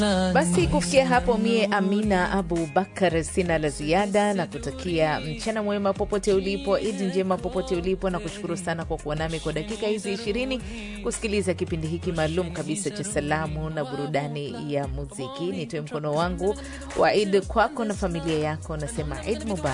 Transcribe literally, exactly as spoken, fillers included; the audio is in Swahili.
Basi kufikia hapo mie Amina Abu Bakar sina la ziada na kutakia mchana mwema popote ulipo, Eid njema popote ulipo, na kushukuru sana kwa kuwa nami kwa dakika hizi ishirini kusikiliza kipindi hiki maalum kabisa cha salamu na burudani ya muziki. Nitoe mkono wangu wa Eid kwako na familia yako, nasema Eid Mubarak.